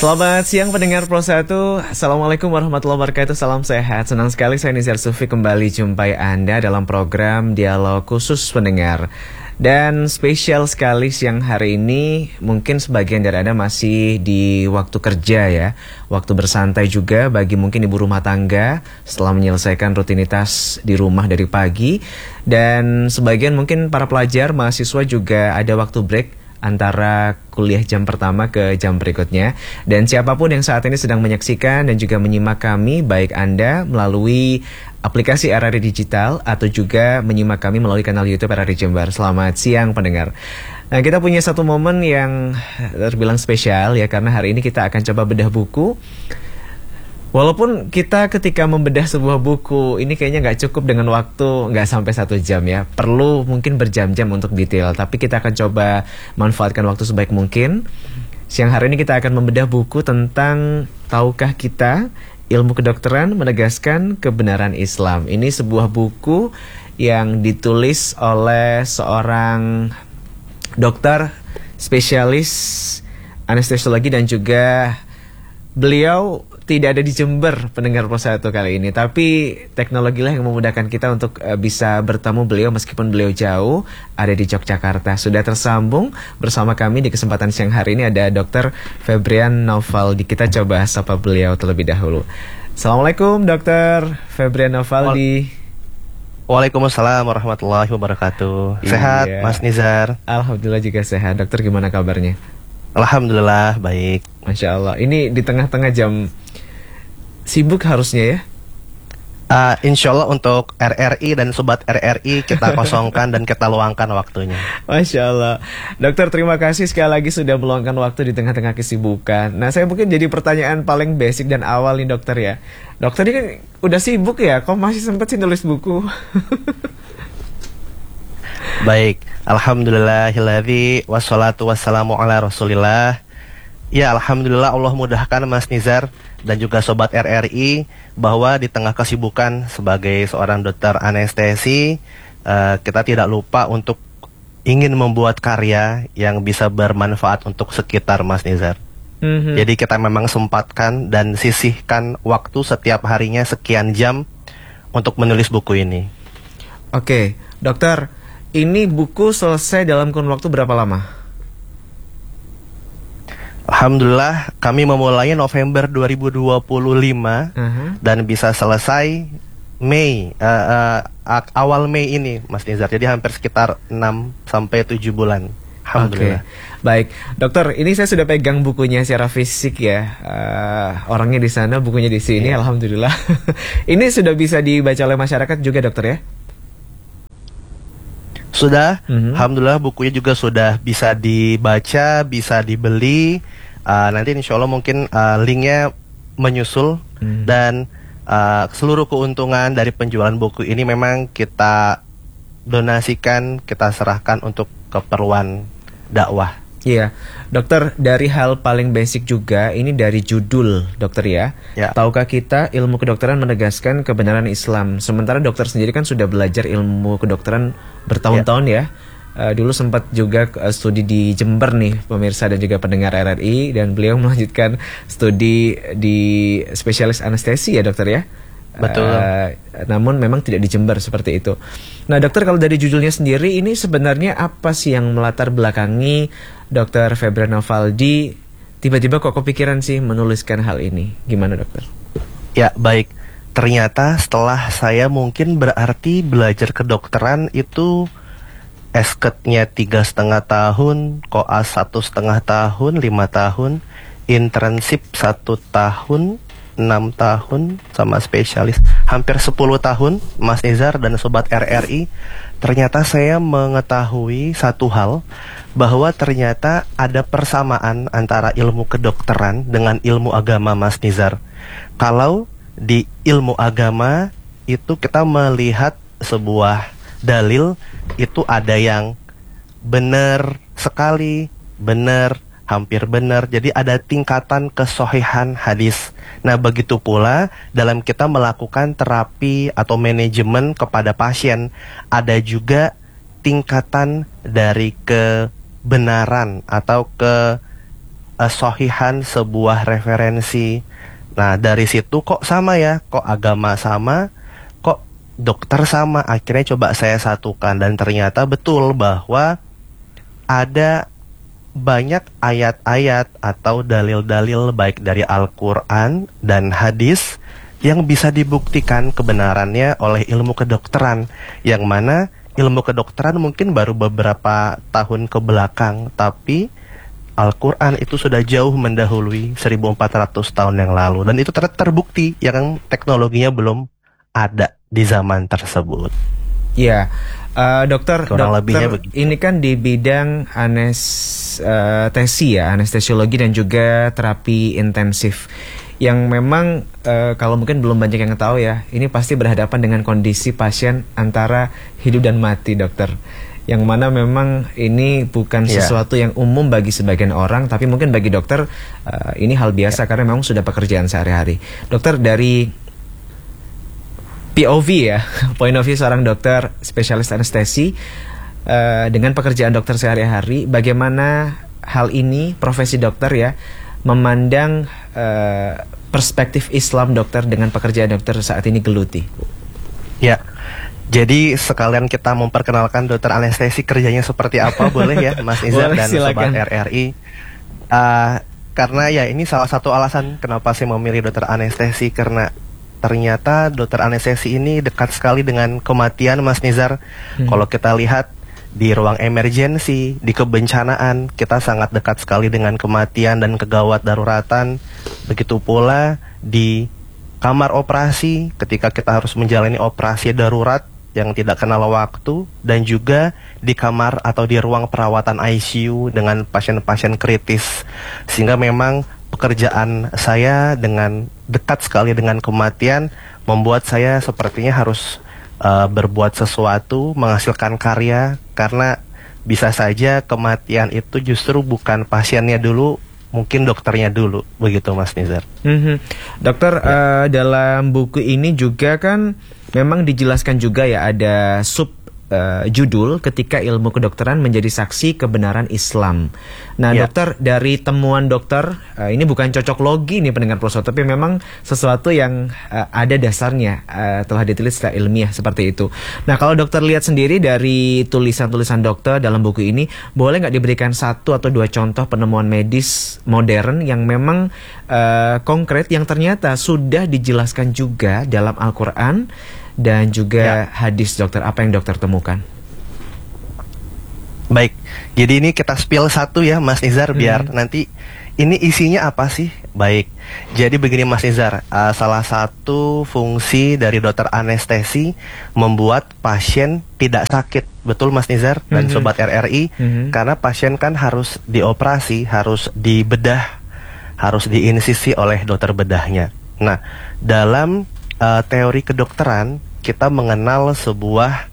Selamat siang pendengar Pro 1. Assalamualaikum warahmatullahi wabarakatuh. Salam sehat. Senang sekali saya Nizar Sufi kembali jumpai Anda dalam program Dialog Khusus Pendengar. Dan spesial sekali siang hari ini, mungkin sebagian dari Anda masih di waktu kerja ya, waktu bersantai juga bagi mungkin ibu rumah tangga setelah menyelesaikan rutinitas di rumah dari pagi. Dan sebagian mungkin para pelajar, mahasiswa juga ada waktu break antara kuliah jam pertama ke jam berikutnya. Dan siapapun yang saat ini sedang menyaksikan dan juga menyimak kami, baik Anda melalui aplikasi RRI Digital atau juga menyimak kami melalui kanal YouTube RRI Jember. Selamat siang pendengar. Nah, kita punya satu momen yang terbilang spesial ya, karena hari ini kita akan coba bedah buku. Walaupun kita ketika membedah sebuah buku ini kayaknya nggak cukup dengan waktu nggak sampai 1 jam ya, perlu mungkin berjam-jam untuk detail. Tapi kita akan coba manfaatkan waktu sebaik mungkin. Siang hari ini kita akan membedah buku tentang tahukah kita ilmu kedokteran menegaskan kebenaran Islam. Ini sebuah buku yang ditulis oleh seorang dokter spesialis anestesiologi dan juga beliau tidak ada di Jember pendengar Pro 1 kali ini, tapi teknologi lah yang memudahkan kita untuk bisa bertemu beliau meskipun beliau jauh ada di Yogyakarta. Sudah tersambung bersama kami di kesempatan siang hari ini ada Dr. Febrian Novaldi. Kita coba sapa beliau terlebih dahulu. Assalamualaikum Dr. Febrian Novaldi. Waalaikumsalam warahmatullahi wabarakatuh. Sehat Mas Nizar? Alhamdulillah juga sehat. Dokter, gimana kabarnya? Alhamdulillah baik. Masya Allah. Ini di tengah-tengah jam sibuk harusnya ya? Insya Allah untuk RRI dan Sobat RRI kita kosongkan dan kita luangkan waktunya. Masya Allah. Dokter, terima kasih sekali lagi sudah meluangkan waktu di tengah-tengah kesibukan. Nah, saya mungkin jadi pertanyaan paling basic dan awal nih dokter ya. Dokter ini kan udah sibuk ya, kok masih sempat sih nulis buku? Baik, alhamdulillahilladzi wassalatu wassalamu ala rasulillah. Ya, alhamdulillah Allah mudahkan Mas Nizar dan juga Sobat RRI bahwa di tengah kesibukan sebagai seorang dokter anestesi, kita tidak lupa untuk ingin membuat karya yang bisa bermanfaat untuk sekitar Mas Nizar. Jadi kita memang sempatkan dan sisihkan waktu setiap harinya sekian jam untuk menulis buku ini. Oke, dokter, ini buku selesai dalam kurun waktu berapa lama? Alhamdulillah kami memulainya November 2025 dan bisa selesai Mei, awal Mei ini Mas Nizar. Jadi hampir sekitar 6-7 bulan. Alhamdulillah. Baik, dokter, ini saya sudah pegang bukunya secara fisik ya. Orangnya di sana, bukunya di sini. Alhamdulillah. Ini sudah bisa dibaca oleh masyarakat juga dokter ya? Sudah, alhamdulillah bukunya juga sudah bisa dibaca, bisa dibeli. Nanti insya Allah mungkin linknya menyusul dan seluruh keuntungan dari penjualan buku ini memang kita donasikan, kita serahkan untuk keperluan dakwah. Iya, dokter, dari hal paling basic juga, ini dari judul dokter ya. Tahukah kita ilmu kedokteran menegaskan kebenaran Islam? Sementara dokter sendiri kan sudah belajar ilmu kedokteran bertahun-tahun ya. Dulu sempat juga studi di Jember nih pemirsa dan juga pendengar RRI, dan beliau melanjutkan studi di spesialis anestesi ya dokter ya. Betul. Namun memang tidak di Jember seperti itu. Nah dokter, kalau dari judulnya sendiri ini sebenarnya apa sih yang melatar belakangi Dr. Febrian Novaldi tiba-tiba kok kepikiran sih menuliskan hal ini? Gimana dokter? Ya baik, ternyata setelah saya mungkin berarti belajar kedokteran itu SKET-nya 3,5 tahun, koas 1,5 tahun, 5 tahun, internship 1 tahun, 6 tahun, sama spesialis hampir 10 tahun Mas Nizar dan Sobat RRI. Ternyata saya mengetahui satu hal, bahwa ternyata ada persamaan antara ilmu kedokteran dengan ilmu agama Mas Nizar. Kalau di ilmu agama itu kita melihat sebuah dalil itu ada yang benar sekali, benar, hampir benar. Jadi ada tingkatan kesohihan hadis. Nah begitu pula dalam kita melakukan terapi atau manajemen kepada pasien, ada juga tingkatan dari kebenaran atau sohihan sebuah referensi. Nah, dari situ kok sama ya, kok agama sama, kok dokter sama. Akhirnya coba saya satukan dan ternyata betul bahwa ada banyak ayat-ayat atau dalil-dalil baik dari Al-Quran dan hadis yang bisa dibuktikan kebenarannya oleh ilmu kedokteran, yang mana ilmu kedokteran mungkin baru beberapa tahun ke belakang, tapi Al-Quran itu sudah jauh mendahului 1400 tahun yang lalu, dan itu terbukti yang teknologinya belum ada di zaman tersebut. Ya, dokter, lebihnya begitu. Ini kan di bidang anestesi ya, anestesiologi dan juga terapi intensif, yang memang kalau mungkin belum banyak yang tahu ya, ini pasti berhadapan dengan kondisi pasien antara hidup dan mati, dokter. Yang mana memang ini bukan sesuatu yang umum bagi sebagian orang, tapi mungkin bagi dokter ini hal biasa karena memang sudah pekerjaan sehari-hari. Dokter, dari POV ya, point of view seorang dokter spesialis anestesi dengan pekerjaan dokter sehari-hari, bagaimana hal ini profesi dokter ya memandang perspektif Islam dokter dengan pekerjaan dokter saat ini geluti? Ya. Jadi sekalian kita memperkenalkan dokter anestesi kerjanya seperti apa, boleh ya Mas Nizar dan Sobat RRI. Karena ya ini salah satu alasan kenapa saya memilih dokter anestesi, karena ternyata dokter anestesi ini dekat sekali dengan kematian, Mas Nizar. Kalau kita lihat di ruang emergensi, di kebencanaan, kita sangat dekat sekali dengan kematian dan kegawat daruratan. Begitu pula di kamar operasi ketika kita harus menjalani operasi darurat yang tidak kenal waktu, dan juga di kamar atau di ruang perawatan ICU dengan pasien-pasien kritis. Sehingga memang pekerjaan saya dengan dekat sekali dengan kematian membuat saya sepertinya harus berbuat sesuatu, menghasilkan karya, karena bisa saja kematian itu justru bukan pasiennya dulu, mungkin dokternya dulu, begitu Mas Nizar. Dokter, dalam buku ini juga kan memang dijelaskan juga ya, ada judul ketika ilmu kedokteran menjadi saksi kebenaran Islam. Nah, dokter, dari temuan dokter, ini bukan cocok logi nih pendengar Pulsa, tapi memang sesuatu yang ada dasarnya, telah ditulis secara ilmiah seperti itu. Nah, kalau dokter lihat sendiri dari tulisan-tulisan dokter dalam buku ini, boleh nggak diberikan satu atau dua contoh penemuan medis modern yang memang konkret, yang ternyata sudah dijelaskan juga dalam Al-Quran dan juga hadis, dokter? Apa yang dokter temukan? Baik, jadi ini kita spill satu ya Mas Nizar, biar nanti ini isinya apa sih? Baik, jadi begini Mas Nizar, salah satu fungsi dari dokter anestesi membuat pasien tidak sakit. Betul Mas Nizar dan Sobat RRI, karena pasien kan harus dioperasi, harus dibedah, harus diinsisi oleh dokter bedahnya. Nah, dalam teori kedokteran kita mengenal sebuah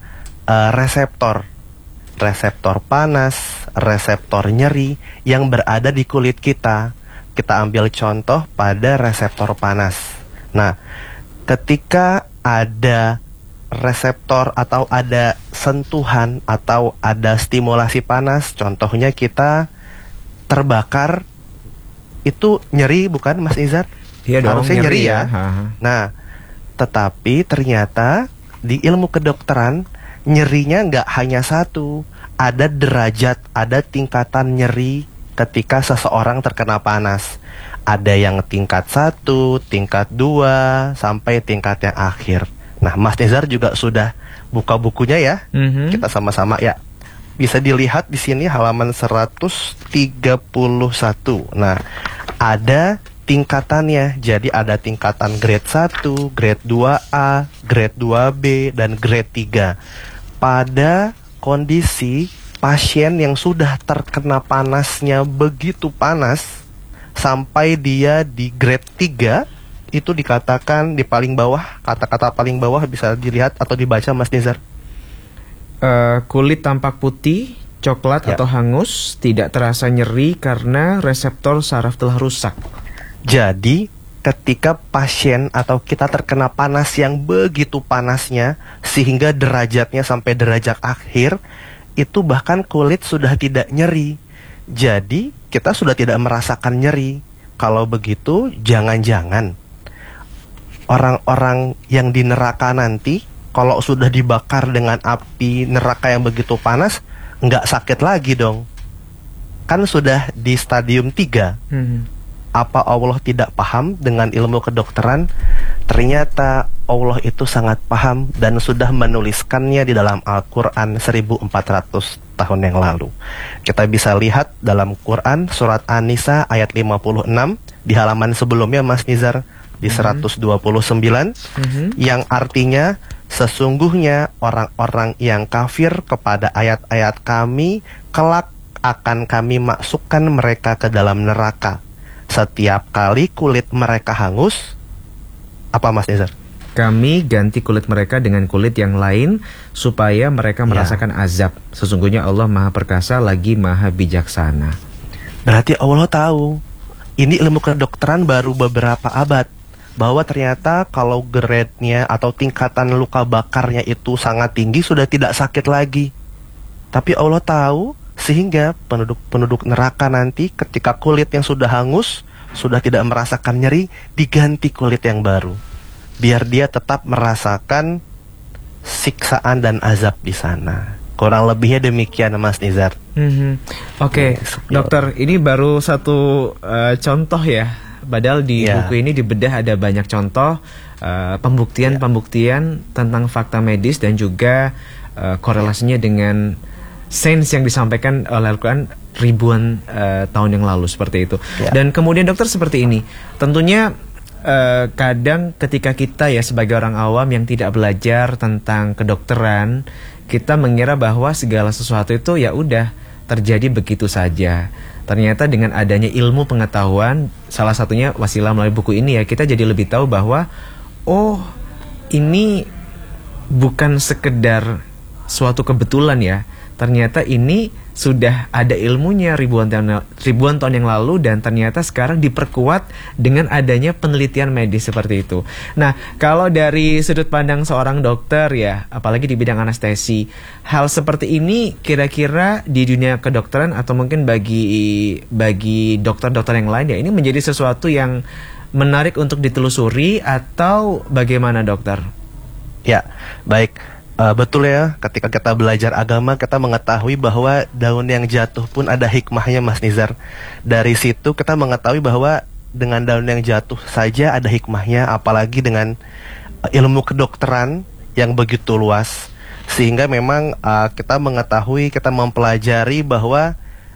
reseptor panas, reseptor nyeri yang berada di kulit kita. Kita ambil contoh pada reseptor panas. Nah, ketika ada reseptor atau ada sentuhan atau ada stimulasi panas, contohnya kita terbakar, itu nyeri bukan Mas Izar? Iya dong, harusnya nyeri ya. Nah, tetapi ternyata di ilmu kedokteran nyerinya nggak hanya satu, ada derajat, ada tingkatan nyeri ketika seseorang terkena panas. Ada yang tingkat 1, tingkat 2, sampai tingkat yang akhir. Nah, Mas Nizar juga sudah buka bukunya ya, kita sama-sama ya. Bisa dilihat di sini halaman 131. Nah, ada tingkatannya. Jadi ada tingkatan grade 1, grade 2A, grade 2B, dan grade 3. Pada kondisi pasien yang sudah terkena panasnya begitu panas, sampai dia di grade 3, itu dikatakan di paling bawah, kata-kata paling bawah bisa dilihat atau dibaca Mas Nizar. Kulit tampak putih, coklat atau hangus, tidak terasa nyeri karena reseptor saraf telah rusak. Jadi, ketika pasien atau kita terkena panas yang begitu panasnya, sehingga derajatnya sampai derajat akhir, itu bahkan kulit sudah tidak nyeri. Jadi kita sudah tidak merasakan nyeri. Kalau begitu, jangan-jangan orang-orang yang di neraka nanti, kalau sudah dibakar dengan api neraka yang begitu panas, nggak sakit lagi dong. Kan sudah di stadium 3. Apa Allah tidak paham dengan ilmu kedokteran? Ternyata Allah itu sangat paham dan sudah menuliskannya di dalam Al-Quran 1400 tahun yang lalu. Kita bisa lihat dalam Quran surat An-Nisa ayat 56 di halaman sebelumnya, Mas Nizar, di 129, yang artinya sesungguhnya orang-orang yang kafir kepada ayat-ayat kami kelak akan kami masukkan mereka ke dalam neraka. Setiap kali kulit mereka hangus, apa Mas Nizar? Kami ganti kulit mereka dengan kulit yang lain supaya mereka merasakan azab. Sesungguhnya Allah Maha Perkasa lagi Maha Bijaksana. Berarti Allah tahu. Ini ilmu kedokteran baru beberapa abad, bahwa ternyata kalau grade-nya atau tingkatan luka bakarnya itu sangat tinggi, sudah tidak sakit lagi. Tapi Allah tahu, sehingga penduduk neraka nanti ketika kulit yang sudah hangus, sudah tidak merasakan nyeri, diganti kulit yang baru, biar dia tetap merasakan siksaan dan azab di sana. Kurang lebihnya demikian, Mas Nizar. Oke, dokter, ini baru satu contoh ya. Padahal di buku ini dibedah ada banyak contoh pembuktian tentang fakta medis dan juga korelasinya dengan sains yang disampaikan oleh Al-Quran ribuan tahun yang lalu, seperti itu. Dan kemudian dokter, seperti ini, tentunya kadang ketika kita ya sebagai orang awam yang tidak belajar tentang kedokteran, kita mengira bahwa segala sesuatu itu ya udah terjadi begitu saja. Ternyata dengan adanya ilmu pengetahuan, salah satunya wasilah melalui buku ini ya, kita jadi lebih tahu bahwa oh, ini bukan sekedar suatu kebetulan ya. Ternyata ini sudah ada ilmunya ribuan tahun yang lalu, dan ternyata sekarang diperkuat dengan adanya penelitian medis seperti itu. Nah, kalau dari sudut pandang seorang dokter ya, apalagi di bidang anestesi, hal seperti ini kira-kira di dunia kedokteran atau mungkin bagi dokter-dokter yang lain ya, ini menjadi sesuatu yang menarik untuk ditelusuri atau bagaimana, dokter? Ya, baik. Betul ya, ketika kita belajar agama, kita mengetahui bahwa daun yang jatuh pun ada hikmahnya, Mas Nizar. Dari situ kita mengetahui bahwa dengan daun yang jatuh saja ada hikmahnya, apalagi dengan ilmu kedokteran yang begitu luas. Sehingga memang kita mengetahui, kita mempelajari bahwa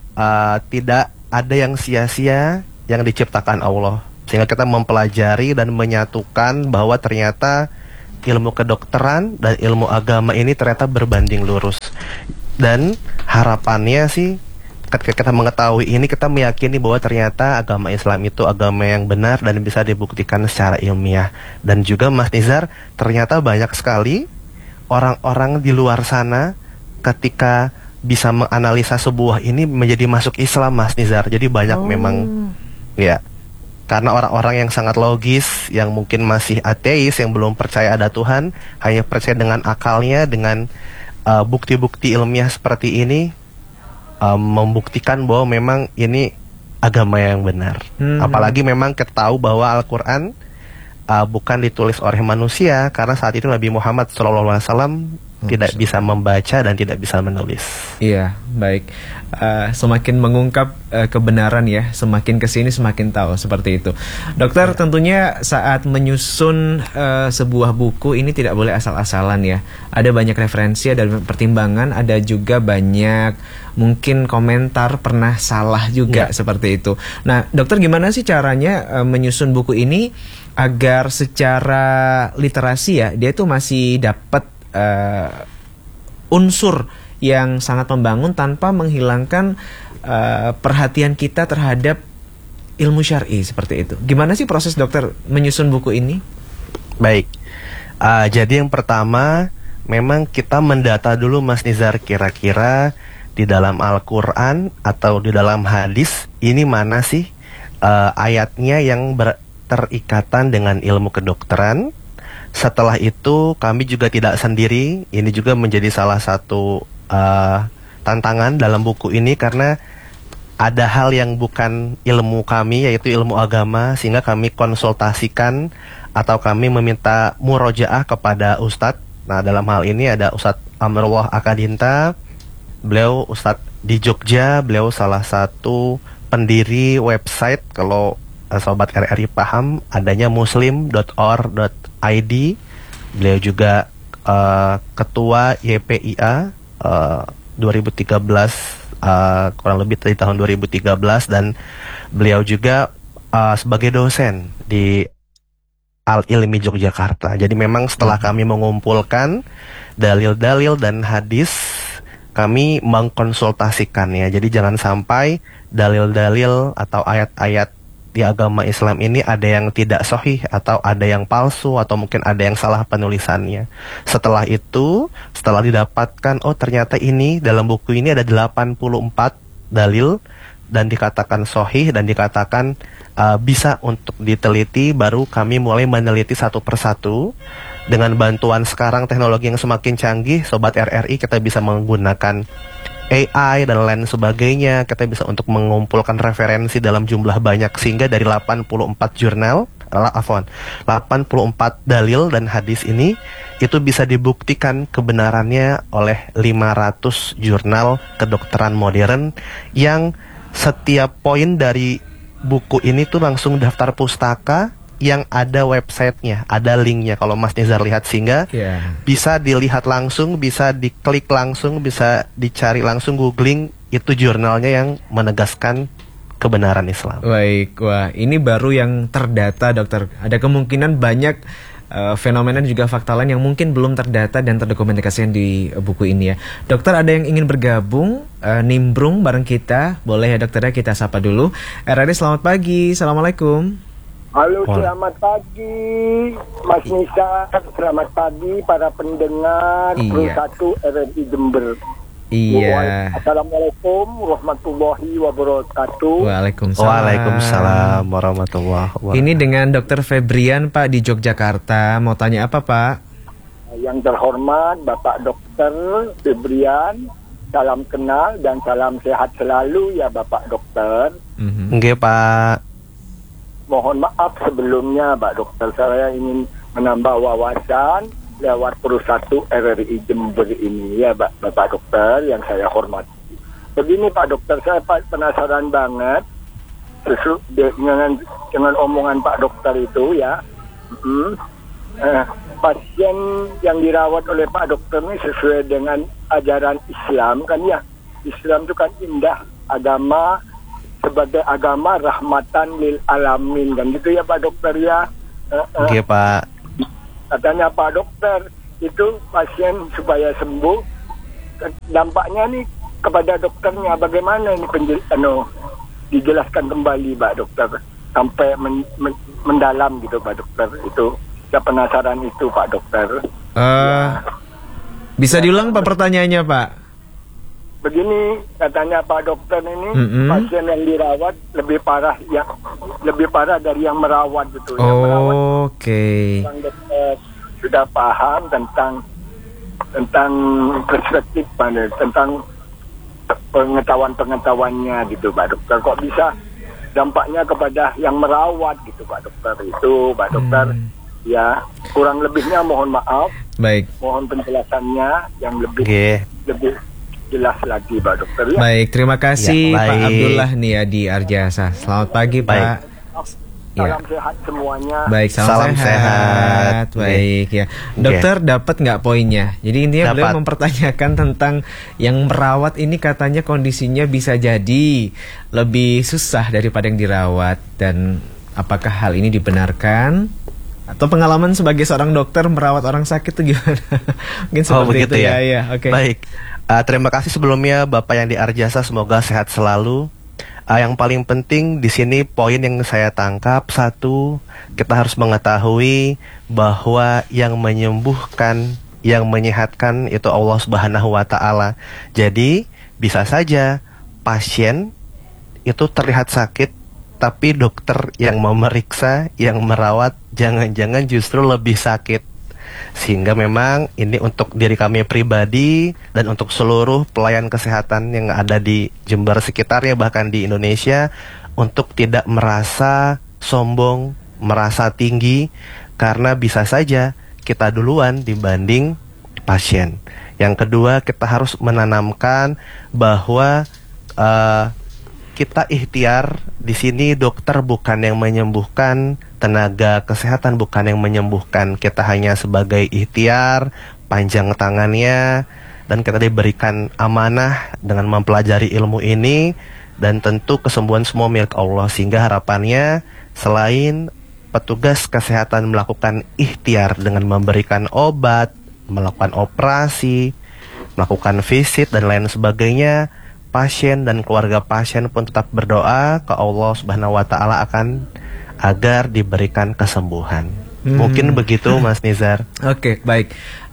tidak ada yang sia-sia yang diciptakan Allah. Sehingga kita mempelajari dan menyatukan bahwa ternyata ilmu kedokteran dan ilmu agama ini ternyata berbanding lurus. Dan harapannya sih, ketika kita mengetahui ini, kita meyakini bahwa ternyata agama Islam itu agama yang benar dan bisa dibuktikan secara ilmiah. Dan juga Mas Nizar, ternyata banyak sekali orang-orang di luar sana ketika bisa menganalisa sebuah ini menjadi masuk Islam, Mas Nizar. Jadi banyak memang ya, karena orang-orang yang sangat logis, yang mungkin masih ateis, yang belum percaya ada Tuhan, hanya percaya dengan akalnya, dengan bukti-bukti ilmiah seperti ini, membuktikan bahwa memang ini agama yang benar. Apalagi memang kita tahu bahwa Al-Quran bukan ditulis oleh manusia, karena saat itu Nabi Muhammad SAW tidak bisa membaca dan tidak bisa menulis. Iya, baik. Semakin mengungkap kebenaran ya, semakin kesini semakin tahu, seperti itu. Dokter, tentunya saat menyusun sebuah buku ini tidak boleh asal-asalan ya. Ada banyak referensi, ada pertimbangan, ada juga banyak mungkin komentar pernah salah juga, seperti itu. Nah, dokter, gimana sih caranya menyusun buku ini agar secara literasi ya, dia itu masih dapat unsur yang sangat membangun tanpa menghilangkan perhatian kita terhadap ilmu syar'i, seperti itu. Gimana sih proses dokter menyusun buku ini? Baik, jadi yang pertama memang kita mendata dulu, Mas Nizar, kira-kira di dalam Al-Quran atau di dalam hadis ini mana sih ayatnya yang terikatan dengan ilmu kedokteran. Setelah itu kami juga tidak sendiri. Ini juga menjadi salah satu tantangan dalam buku ini, karena ada hal yang bukan ilmu kami, yaitu ilmu agama, sehingga kami konsultasikan atau kami meminta murojaah kepada Ustadz. Nah, dalam hal ini ada Ustadz Amrullah Akadinta. Beliau Ustadz di Jogja, beliau salah satu pendiri website, kalau Sobat RRI paham, adanya muslim.or.id. Beliau juga ketua YPIA 2013, kurang lebih di tahun 2013, dan beliau juga sebagai dosen di Al-Ilmi Yogyakarta. Jadi memang setelah kami mengumpulkan dalil-dalil dan hadis, kami mengkonsultasikannya. Jadi jangan sampai dalil-dalil atau ayat-ayat di agama Islam ini ada yang tidak sahih, atau ada yang palsu, atau mungkin ada yang salah penulisannya. Setelah itu, setelah didapatkan, oh ternyata ini dalam buku ini ada 84 dalil dan dikatakan sahih dan dikatakan bisa untuk diteliti, baru kami mulai meneliti satu persatu. Dengan bantuan sekarang teknologi yang semakin canggih, Sobat RRI, kita bisa menggunakan AI dan lain sebagainya. Kita bisa untuk mengumpulkan referensi dalam jumlah banyak, sehingga dari 84 dalil dan hadis ini, itu bisa dibuktikan kebenarannya oleh 500 jurnal kedokteran modern, yang setiap poin dari buku ini tuh langsung daftar pustaka yang ada websitenya, ada linknya kalau Mas Nizar lihat, sehingga bisa dilihat langsung, bisa diklik langsung, bisa dicari langsung, googling, itu jurnalnya yang menegaskan kebenaran Islam. Baik, wah ini baru yang terdata, dokter. Ada kemungkinan banyak fenomena dan juga fakta lain yang mungkin belum terdata dan terdokumentasikan di buku ini ya. Dokter, ada yang ingin bergabung, nimbrung bareng kita, boleh ya dokter ya, kita sapa dulu. RRI, selamat pagi, Assalamualaikum. Halo, selamat pagi Mas Nisa, selamat pagi para pendengar Pro 1 RRI Jember. Iya. Assalamualaikum warahmatullahi wabarakatuh. Waalaikumsalam warahmatullahi wabarakatuh. Ini dengan Dokter Febrian Pak di Yogyakarta. Mau tanya apa Pak? Yang terhormat Bapak Dokter Febrian, salam kenal dan salam sehat selalu ya Bapak Dokter. Nggih Pak. Mohon maaf sebelumnya Pak Dokter, saya ingin menambah wawasan lewat Pro 1 RRI Jember ini ya Bapak Dokter yang saya hormati. Begini Pak Dokter, saya penasaran banget dengan omongan Pak Dokter itu ya. Pasien yang dirawat oleh Pak Dokter ini sesuai dengan ajaran Islam kan ya. Islam itu kan indah, agama sebagai agama rahmatan lil alamin kan gitu ya Pak Dokter ya. Oke Pak. Katanya Pak Dokter, itu pasien supaya sembuh, dampaknya nih kepada dokternya bagaimana ini dijelaskan kembali Pak Dokter sampai mendalam gitu Pak Dokter. Itu saya penasaran itu Pak Dokter. Bisa diulang Pak pertanyaannya Pak? Begini, katanya Pak Dokter ini pasien yang dirawat lebih parah dari yang merawat gitu. Oke. Dokter sudah paham tentang perspektif tentang pengetahuannya gitu Pak Dokter. Kok bisa dampaknya kepada yang merawat gitu Pak Dokter itu Pak Dokter. Ya, kurang lebihnya mohon maaf. Baik. Mohon penjelasannya yang lebih jelas lagi Pak Dokter ya. Baik, terima kasih Pak Abdullah nih ya di Arjasa. Selamat pagi Pak. Salam sehat semuanya. Baik, salam sehat. Baik ya. Dokter dapat nggak poinnya? Jadi intinya beliau mempertanyakan tentang yang merawat ini, katanya kondisinya bisa jadi lebih susah daripada yang dirawat, dan apakah hal ini dibenarkan? Atau pengalaman sebagai seorang dokter merawat orang sakit itu gimana? Mungkin seperti itu ya. Oke. Baik. Terima kasih sebelumnya Bapak yang di Arjasa, semoga sehat selalu. Yang paling penting di sini poin yang saya tangkap, satu, kita harus mengetahui bahwa yang menyembuhkan, yang menyehatkan itu Allah Subhanahu wa Ta'ala. Jadi bisa saja pasien itu terlihat sakit, tapi dokter yang memeriksa, yang merawat, jangan-jangan justru lebih sakit. Sehingga memang ini untuk diri kami pribadi dan untuk seluruh pelayan kesehatan yang ada di Jember sekitarnya, bahkan di Indonesia, untuk tidak merasa sombong, merasa tinggi, karena bisa saja kita duluan dibanding pasien. Yang kedua, kita harus menanamkan bahwa kita ikhtiar. Di sini dokter bukan yang menyembuhkan, tenaga kesehatan bukan yang menyembuhkan. Kita hanya sebagai ikhtiar, panjang tangannya, dan kita diberikan amanah dengan mempelajari ilmu ini. Dan tentu kesembuhan semua milik Allah. Sehingga harapannya selain petugas kesehatan melakukan ikhtiar dengan memberikan obat, melakukan operasi, melakukan visit dan lain sebagainya, pasien dan keluarga pasien pun tetap berdoa ke Allah Subhanahu wa taala agar diberikan kesembuhan. Mungkin begitu Mas Nizar. Oke, baik.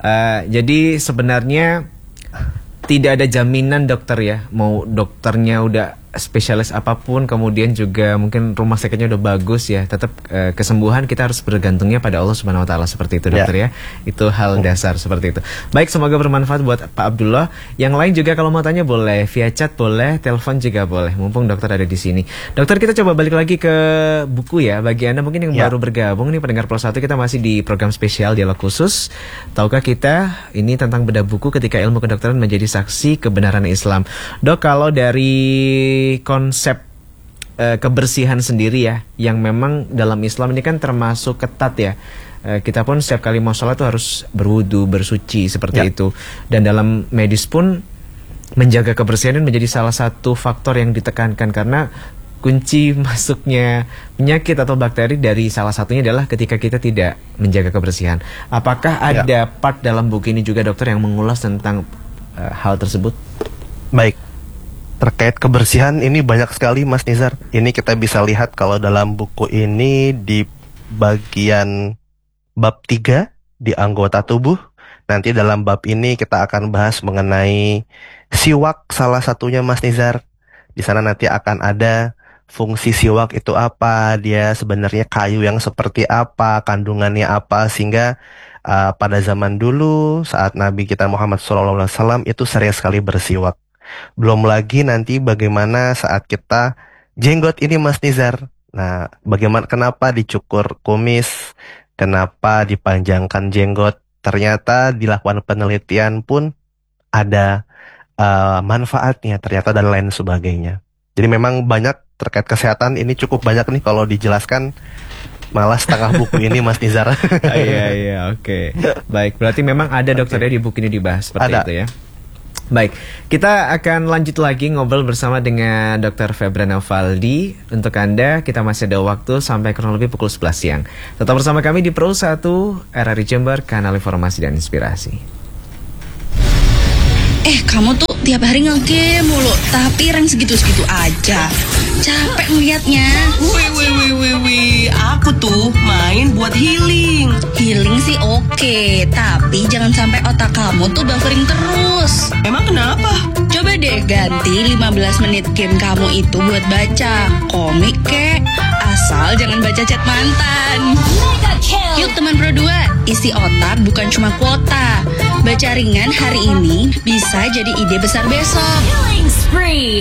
Jadi sebenarnya tidak ada jaminan dokter ya, mau dokternya udah spesialis apapun, kemudian juga mungkin rumah sakitnya udah bagus ya, tetap kesembuhan kita harus bergantungnya pada Allah Subhanahu wa taala, seperti itu dokter ya. Itu hal dasar seperti itu. Baik, semoga bermanfaat buat Pak Abdullah. Yang lain juga kalau mau tanya boleh via chat, boleh telepon juga boleh. Mumpung dokter ada di sini. Dokter, kita coba balik lagi ke buku ya. Bagi Anda mungkin yang baru bergabung nih pendengar Plus 1, kita masih di program spesial Dialog Khusus. Tahukah kita ini tentang bedah buku ketika ilmu kedokteran menjadi saksi kebenaran Islam. Dok, kalau dari konsep kebersihan sendiri ya, yang memang dalam Islam ini kan termasuk ketat ya. Kita pun setiap kali mau sholat tuh harus berwudu, bersuci seperti itu. Dan dalam medis pun menjaga kebersihan menjadi salah satu faktor yang ditekankan, karena kunci masuknya penyakit atau bakteri dari salah satunya adalah ketika kita tidak menjaga kebersihan. Apakah ada part dalam buku ini juga dokter yang mengulas tentang hal tersebut? Baik. Terkait kebersihan ini banyak sekali Mas Nizar. Ini kita bisa lihat kalau dalam buku ini di bagian bab 3 di anggota tubuh. Nanti dalam bab ini kita akan bahas mengenai siwak salah satunya Mas Nizar. Di sana nanti akan ada fungsi siwak itu apa, dia sebenarnya kayu yang seperti apa, kandungannya apa, sehingga pada zaman dulu saat Nabi kita Muhammad SAW itu sering sekali bersiwak. Belum lagi nanti bagaimana saat kita jenggot ini Mas Nizar. Nah, bagaimana, kenapa dicukur kumis, kenapa dipanjangkan jenggot? Ternyata dilakukan penelitian pun ada manfaatnya ternyata dan lain sebagainya. Jadi memang banyak terkait kesehatan ini, cukup banyak nih kalau dijelaskan malah setengah buku ini Mas Nizar. Iya, oke. Baik, berarti memang ada dokternya di buku ini dibahas seperti itu ya. Baik, kita akan lanjut lagi ngobrol bersama dengan Dr. Febrana Valdi. Untuk Anda, kita masih ada waktu sampai kurang lebih pukul 11 siang. Tetap bersama kami di Pro 1 RRI Jember, kanal informasi dan inspirasi. Kamu tuh tiap hari nge-game mulu, tapi rank segitu-segitu aja. Capek ngeliatnya. Wih, aku tuh main buat healing. Healing sih oke, tapi jangan sampai otak kamu tuh buffering terus. Emang kenapa? Coba deh ganti 15 menit game kamu itu buat baca komik kek. Asal jangan baca chat mantan. Yuk teman Pro 2, isi otak bukan cuma kuota. Baca ringan hari ini bisa jadi ide besar besok. Healing spree.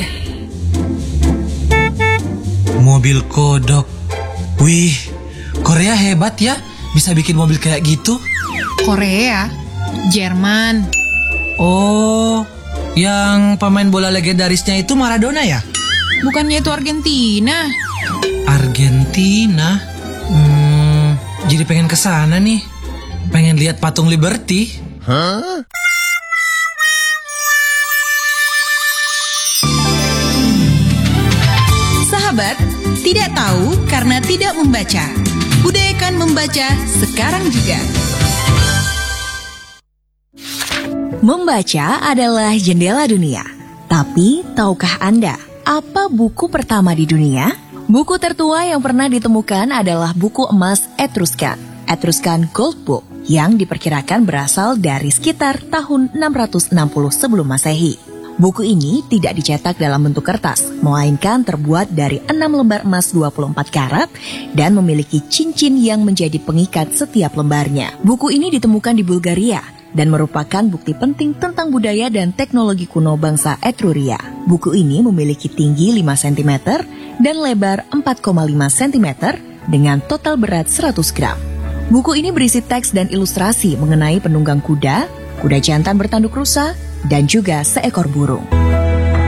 Mobil kodok. Wih, Korea hebat ya, bisa bikin mobil kayak gitu. Korea, Jerman. Oh, yang pemain bola legendarisnya itu Maradona ya? Bukannya itu Argentina? Argentina? Jadi pengen kesana nih. Pengen lihat patung Liberty. Hah? Sahabat, tidak tahu karena tidak membaca. Budayakan membaca sekarang juga. Membaca adalah jendela dunia. Tapi, tahukah Anda apa buku pertama di dunia? Buku tertua yang pernah ditemukan adalah buku emas Etruscan, Etruscan Gold Book, yang diperkirakan berasal dari sekitar tahun 660 sebelum Masehi. Buku ini tidak dicetak dalam bentuk kertas, melainkan terbuat dari 6 lembar emas 24 karat dan memiliki cincin yang menjadi pengikat setiap lembarnya. Buku ini ditemukan di Bulgaria dan merupakan bukti penting tentang budaya dan teknologi kuno bangsa Etruria. Buku ini memiliki tinggi 5 cm dan lebar 4,5 cm dengan total berat 100 gram. Buku ini berisi teks dan ilustrasi mengenai penunggang kuda, kuda jantan bertanduk rusa, dan juga seekor burung.